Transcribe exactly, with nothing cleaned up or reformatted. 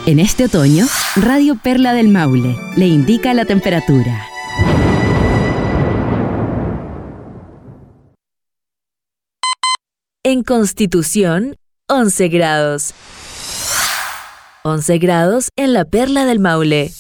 En este otoño, Radio Perla del Maule le indica la temperatura. En Constitución, once grados. once grados en la Perla del Maule.